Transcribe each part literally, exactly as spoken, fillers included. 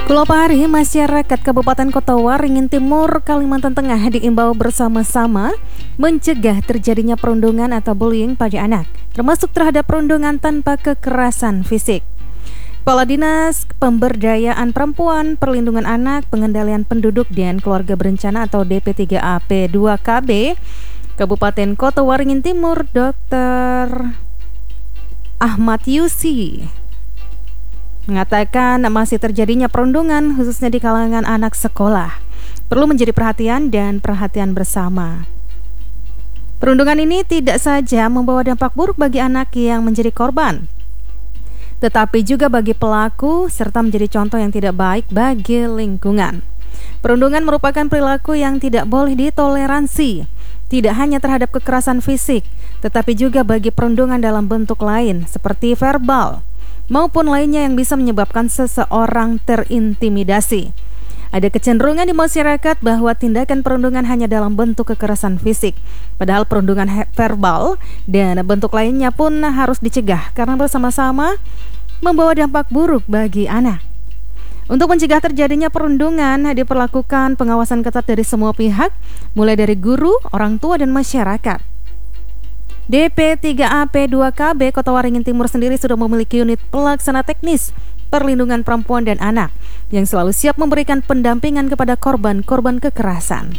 Pulau Pahari, masyarakat Kabupaten Kota Waringin Timur, Kalimantan Tengah diimbau bersama-sama mencegah terjadinya perundungan atau bullying pada anak, termasuk terhadap perundungan tanpa kekerasan fisik. Kepala Dinas Pemberdayaan Perempuan, Perlindungan Anak, Pengendalian Penduduk dan Keluarga Berencana atau D P tiga A P dua K B Kabupaten Kota Waringin Timur, Dokter Ahmad Yusi, mengatakan masih terjadinya perundungan khususnya di kalangan anak sekolah. Perlu menjadi perhatian dan perhatian bersama. Perundungan ini tidak saja membawa dampak buruk bagi anak yang menjadi korban, tetapi juga bagi pelaku serta menjadi contoh yang tidak baik bagi lingkungan. Perundungan merupakan perilaku yang tidak boleh ditoleransi, tidak hanya terhadap kekerasan fisik, tetapi juga bagi perundungan dalam bentuk lain seperti verbal maupun lainnya yang bisa menyebabkan seseorang terintimidasi. Ada kecenderungan di masyarakat bahwa tindakan perundungan hanya dalam bentuk kekerasan fisik, padahal perundungan verbal dan bentuk lainnya pun harus dicegah karena bersama-sama membawa dampak buruk bagi anak. Untuk mencegah terjadinya perundungan, diperlakukan pengawasan ketat dari semua pihak, mulai dari guru, orang tua, dan masyarakat. D P tiga A P dua K B Kota Waringin Timur sendiri sudah memiliki unit pelaksana teknis perlindungan perempuan dan anak yang selalu siap memberikan pendampingan kepada korban-korban kekerasan.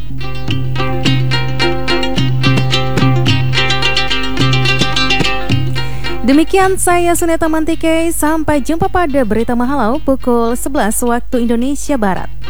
Demikian saya Suneta Mantike, sampai jumpa pada Berita Mahalau pukul sebelas waktu Indonesia Barat.